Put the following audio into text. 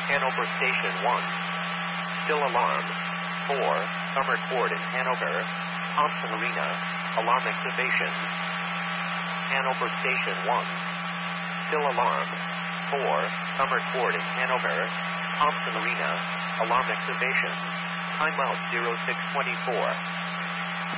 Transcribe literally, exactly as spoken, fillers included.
Hanover Station one. Still alarm. four. Summer Court in Hanover. Thompson Arena. Alarm activation. Hanover Station one. Still alarm. four. Summer Court in Hanover. Thompson Arena. Alarm activation. Timeout zero six twenty-four.